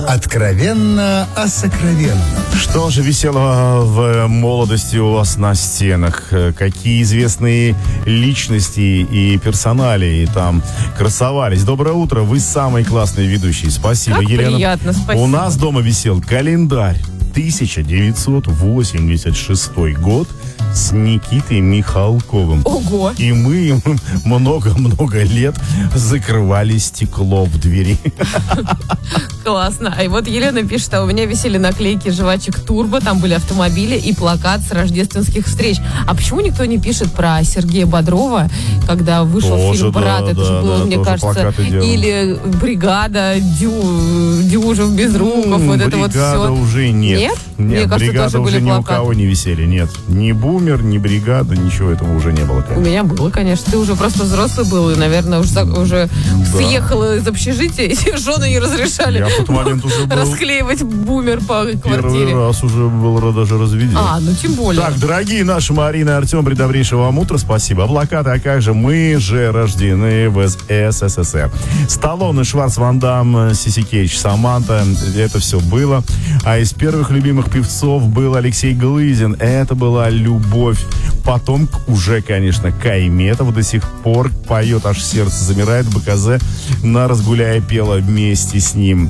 Откровенно о сокровенном. Что же висело в молодости у вас на стенах? Какие известные личности и персоналии там красовались? Доброе утро, вы самый классный ведущий. Спасибо, как Елена. Приятно, спасибо. У нас дома висел календарь 1986 год с Никитой Михалковым. Ого! И мы много-много лет закрывали стекло в двери. Классно. А и вот Елена пишет, а у меня висели наклейки жвачек Турбо, там были автомобили и плакат с рождественских встреч. А почему никто не пишет про Сергея Бодрова, когда вышел Тоже, фильм «Брат»? да, Это же было, да, мне тоже кажется, плакаты делал. или «Бригада», Дюжев, Безруков, вот это вот все. Бригада уже нет. Нет? Нет, Мне кажется, бригада тоже уже были ни у плакаты. кого не висели, нет. Ни Бумер, ни Бригада, ничего этого уже не было, У конечно. меня было, конечно. Ты уже просто взрослый был и, наверное, уже съехал из общежития, и жены не разрешали Я в тот момент уже был расклеивать бумер по первый квартире. раз уже был даже разведен. Ну тем более. Так, дорогие наши Марина и Артем, предобрейшего вам утра, спасибо. Плакаты, а как же, мы же рождены в СССР. Сталлоне, Шварц, Ван Дам, Сиси Кейдж, Саманта, это все было. А из первых любимых певцов был Алексей Глызин. Это была любовь. Потом уже, конечно, Кайметов до сих пор поет, аж сердце замирает. БКЗ на «Разгуляя» пела вместе с ним.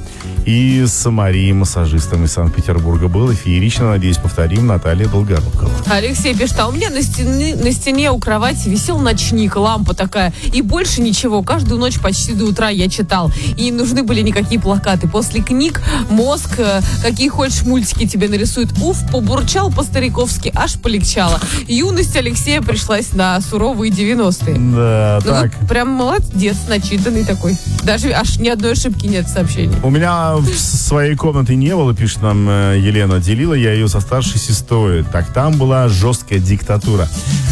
И с Марией, массажистом из Санкт-Петербурга, было феерично. Надеюсь, повторим, Наталья Долгорукова. Алексей пишет, а у меня на стене у кровати висел ночник, лампа такая, и больше ничего. Каждую ночь почти до утра я читал. И не нужны были никакие плакаты. После книг мозг, какие хочешь мультики тебе нарисует. Уф, побурчал по-стариковски, аж полегчало. Юность Алексея пришлась на суровые 90-е. Да, так. Прям молодец, начитанный такой. Даже аж ни одной ошибки нет в сообщении. У меня в своей комнаты не было, пишет нам Елена. Делила я ее со старшей сестрой. Так там была жесткая диктатура.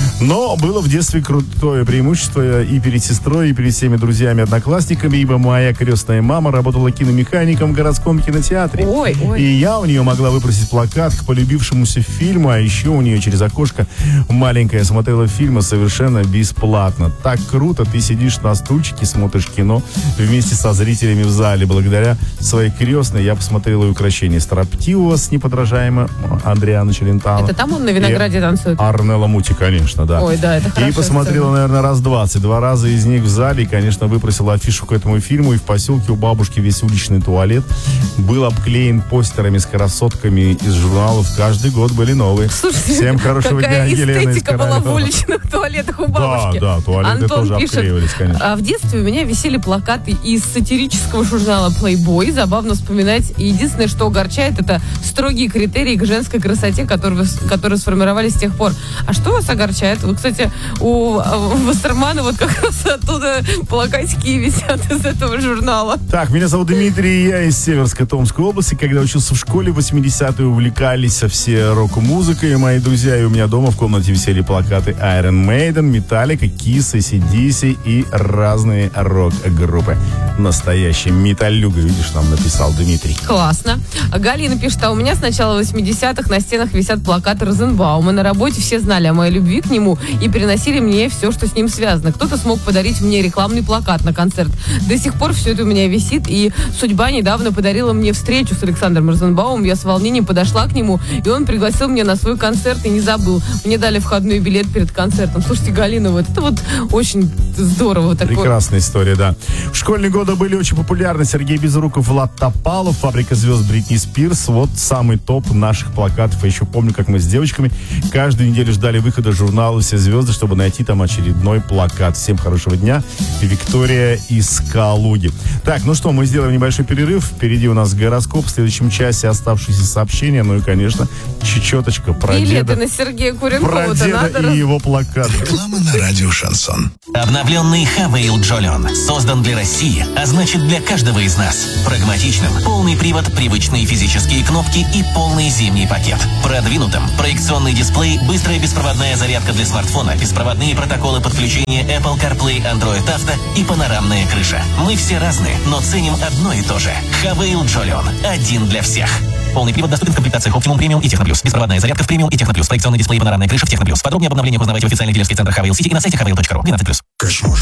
Но было в детстве крутое преимущество и перед сестрой, и перед всеми друзьями-одноклассниками, ибо моя крестная мама работала киномехаником в городском кинотеатре. Ой. И я у нее могла выпросить плакат к полюбившемуся фильму, а еще у нее через окошко маленькая смотрела фильмы совершенно бесплатно. Так круто, ты сидишь на стульчике, смотришь кино вместе со зрителями в зале. Благодаря своей крестной я посмотрела и «Укрощение строптивого» с неподражаемым Адриано Челентано. Это там он на винограде танцует? Арнелло Мути, конечно, да. Ой, да, это хорошо. И посмотрела, наверное, раз 20. 2 раза из них в зале. И, конечно, выпросила афишу к этому фильму. И в поселке у бабушки весь уличный туалет был обклеен постерами с красотками из журналов. Каждый год были новые. Слушайте, всем хорошего дня, Елена из эстетика была в Королева. уличных туалетах у бабушки. Да, туалеты Антон тоже пишет, обклеивались, конечно. А в детстве у меня висели плакаты из сатирического журнала Playboy. Забавно вспоминать. И единственное, что огорчает, это строгие критерии к женской красоте, которые сформировались с тех пор. А что вас огорчает? Вот, кстати, у Вассермана вот как раз оттуда плакатики висят из этого журнала. Так, меня зовут Дмитрий, я из Северской Томской области. Когда учился в школе, в 80-е увлекались все рок-музыкой. Мои друзья и у меня дома в комнате висели плакаты Iron Maiden, Metallica, Kiss, AC/DC и разные рок-группы. Настоящий металлюга, видишь, нам написал Дмитрий. Классно. Галина пишет, а у меня с начала 80-х на стенах висят плакаты Розенбаума. На работе все знали о моей любви к нему и переносили мне все, что с ним связано. Кто-то смог подарить мне рекламный плакат на концерт. До сих пор все это у меня висит, и судьба недавно подарила мне встречу с Александром Розенбаумом. Я с волнением подошла к нему, и он пригласил меня на свой концерт и не забыл. Мне дали входной билет перед концертом. Слушайте, Галина, вот это вот очень здорово. Прекрасная история, да. В школьные годы были очень популярны Сергей Безруков, Влад Топалов, Фабрика звезд Бритни Спирс. Вот самый топ наших плакатов. Я еще помню, как мы с девочками каждую неделю ждали выхода журнала «Все звезды», чтобы найти там очередной плакат. Всем хорошего дня. Виктория из Калуги. Так, ну что, мы сделаем небольшой перерыв. Впереди у нас гороскоп. В следующем часе оставшиеся сообщения. Ну и, конечно, чечеточка про билеты деда. на Сергея Куренкова. Про деда и его плакат. Реклама на радио «Шансон». Обновленный Хавейл Джолион создан для России, а значит для каждого из нас. Прагматичным, полный привод, привычные физические кнопки и полный зимний пакет. Продвинутым проекционный дисплей, быстрая беспроводная зарядка для смартфона, беспроводные протоколы подключения Apple CarPlay, Android Auto и панорамная крыша. Мы все разные, но ценим одно и то же. Хавейл Джолион. Один для всех. Полный привод доступен в комплектациях Optimum Premium и Техноплюс. Беспроводная зарядка в Premium и Техноплюс. Проекционный дисплей и панорамная крыша в Техноплюс. Подробнее об обновлениях узнавайте в официальных дилерских центрах Хавейл Сити и на сайте haveil.ru. 12+.